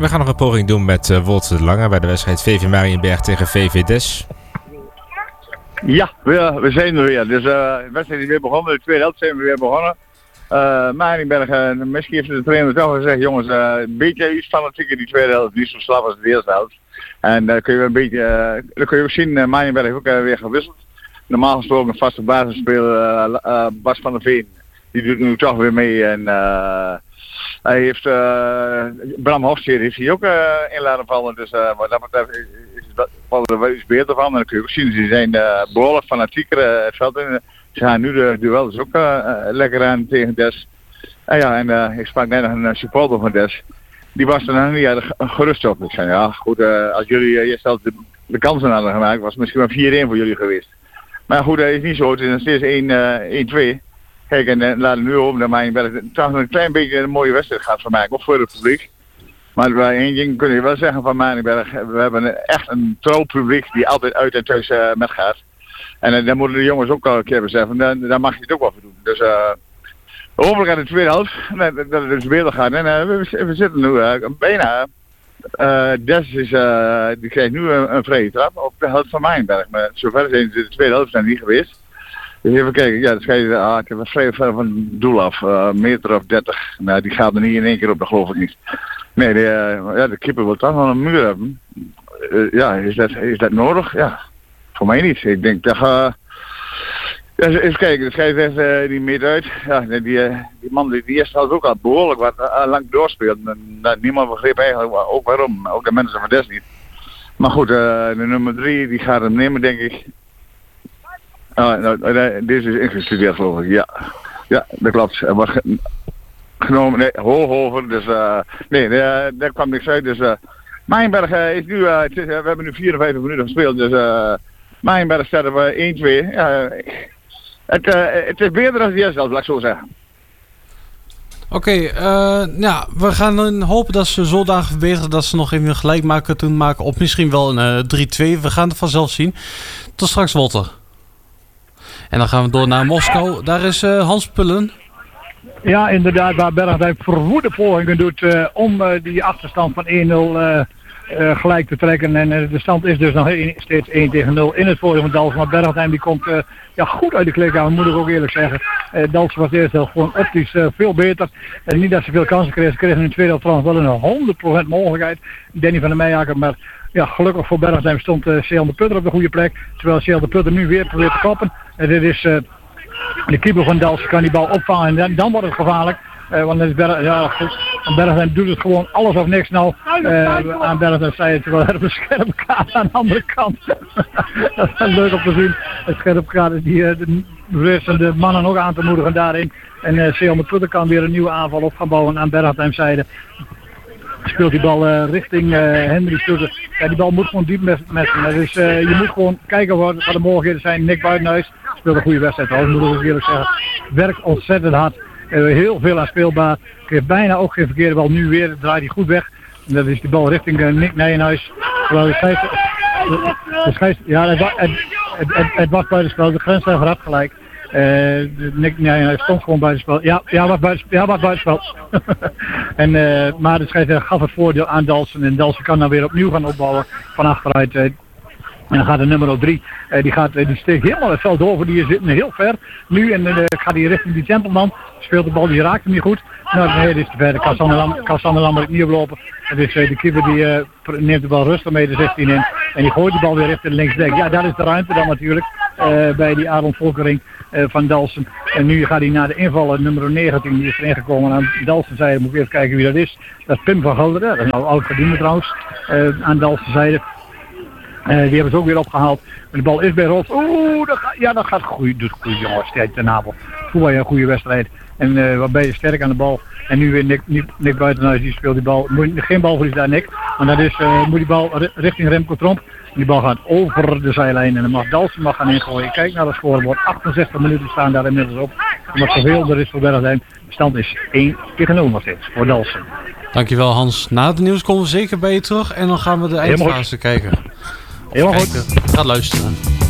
We gaan nog een poging doen met Wolter de Lange bij de wedstrijd VV Mariënberg tegen VV Des. Ja, we zijn er weer. Dus de wedstrijd is weer begonnen. De tweede helft zijn we weer begonnen. Mariënberg, misschien heeft de trainer toch gezegd, jongens, een beetje iets fanatieker die tweede helft. Niet zo slap als de eerste helft. En dan kun je een beetje, dan kun je ook zien, Mariënberg ook weer gewisseld. Normaal gesproken een vaste basisspeler, Bas van der Veen. Die doet nu toch weer mee. En hij heeft, Bram Hofstede heeft hij ook in laten vallen. Dus wat dat betreft vallen er wel iets beter van. En dan kun je ook zien, ze zijn behoorlijk fanatieker het veld in. Ze gaan nu de duels ook lekker aan tegen Des. En ik sprak net nog een supporter van Des. Die was er nog niet gerust op. Ik zei, ja goed, als jullie eerst altijd de kansen hadden gemaakt, was het misschien wel 4-1 voor jullie geweest. Maar goed, dat is niet zo. Het is nog steeds 1-2. Kijk, en laten we nu hopen dat Mariënberg toch een klein beetje een mooie wedstrijd gaat van maken, ook voor het publiek. Maar bij één ding kun je wel zeggen van Mariënberg, we hebben echt een trouw publiek die altijd uit en thuis met gaat. En dan moeten de jongens ook al een keer beseffen, daar mag je het ook wel voor doen. Dus hopelijk aan de tweede helft, dat het dus beter gaat. En we zitten nu bijna. Des is, die krijgt nu een vrije trap op de helft van Mariënberg. Maar zover zijn de tweede helft zijn niet geweest. Dus even kijken, ja, dat ik heb een vrij ver van het doel af, meter of 30. Nou, die gaat er niet in één keer op, dat geloof ik niet. Nee, de keeper wil toch wel een muur hebben. Is dat nodig? Ja, voor mij niet. Ik denk dat even kijken, de scheidsrechter die meet uit. Ja, die man die eerst had ook al behoorlijk wat lang doorspeelt. Niemand begreep eigenlijk ook waarom, ook de mensen van Des niet. Maar goed, de nummer 3 die gaat hem nemen, denk ik. Dit is ingestudeerd, geloof ik. Ja, dat klopt. Er wordt genomen, Hooghoven, dus daar kwam niks uit. Dus Mariënberg is nu, we hebben nu 54 minuten gespeeld, dus Mariënberg staat op 1-2. Ja, het is beter dan de eerste helft, laat ik zo zeggen. Oké, we gaan dan hopen dat ze zodanig verbeteren dat ze nog even een gelijkmaker maken. Of misschien wel een 3-2. We gaan het vanzelf zien. Tot straks, Wolter. En dan gaan we door naar Moskou. Daar is Hans Pullen. Ja, inderdaad, waar Bergdijk verwoede pogingen doet om die achterstand van 1-0 gelijk te trekken. En de stand is dus nog steeds 1-0 in het voordeel van Dalsen. Maar Bergheim die komt goed uit de kleedkamer, moet ik ook eerlijk zeggen. Dalsen was eerst gewoon optisch veel beter. Niet dat ze veel kansen kregen. Ze kregen in de tweede helft trouwens wel een 100% mogelijkheid. Danny van der Meijaker, maar ja, gelukkig voor Bergheim stond Sean de Putter op de goede plek. Terwijl Sean de Putter nu weer probeert te koppen. Dit is de keeper van Dalsen kan die bal opvangen en dan wordt het gevaarlijk. Want dan is Bergheim doet het gewoon alles of niks nou. Aan Bergheim zei het, terwijl er een scherpe kaart aan de andere kant. Dat is leuk om te zien. Het scherpe kaart is die de mannen ook aan te moedigen daarin. En Sean de Putter kan weer een nieuwe aanval op gaan bouwen aan Bergheim zijde. Speelt die bal richting Henry Stutter. Ja, die bal moet gewoon diep messen. Dus je moet gewoon kijken wat de mogelijkheden zijn. Nick Buitenhuis speelt een goede wedstrijd. Dat moet ik ook eerlijk zeggen. Werkt ontzettend hard. Heel veel aan speelbaar. Kreeg bijna ook geen verkeerde bal. Nu weer draait hij goed weg. En dat is die bal richting Nick Nijenhuis. Terwijl het was buitenspel. De grensrechter had gelijk. Nick Nijenhuis stond gewoon buitenspel. Ja, was buitenspel. Maar de scheidsrechter gaf het voordeel aan Dalsen. En Dalsen kan dan weer opnieuw gaan opbouwen van achteruit. En dan gaat de nummer 3, die steekt helemaal het veld over, die zit heel ver. Nu gaat hij richting die gentleman, speelt de bal, die raakt hem niet goed. Nee, dit is te ver, kan Sander Lambert niet oplopen. Dus de keeper die neemt de bal rustig mee de 16 in. En die gooit de bal weer richting linksdek. Ja, daar is de ruimte dan natuurlijk, bij die Aaron Volkering van Dalsen. En nu gaat hij naar de invaller, nummer 19, die is erin gekomen. Aan Dalsen zijde, moet ik even kijken wie dat is. Dat is Pim van Gelderen, dat is nou oud verdiende trouwens, aan Dalsen zijde. Die hebben ze ook weer opgehaald. De bal is bij Rolf. Dat gaat goed. Doet goed, jongens. Ten Napel. Voel je een goede wedstrijd. En wat ben je sterk aan de bal. En nu weer Nick Buitenhuis. Die speelt die bal. Geen balverlies daar, Nick. Maar dat is, moet die bal richting Remco Tromp. En die bal gaat over de zijlijn. En dan mag Dalsen gaan ingooien. Kijk naar het scorebord. 68 minuten staan daar inmiddels op. Omdat zoveel er is voor Bergheim. De stand is 1-0 nog steeds voor Dalsen. Dankjewel, Hans. Na het nieuws komen we zeker bij je terug. En dan gaan we de eindfase kijken. Helemaal goed. Ga luisteren.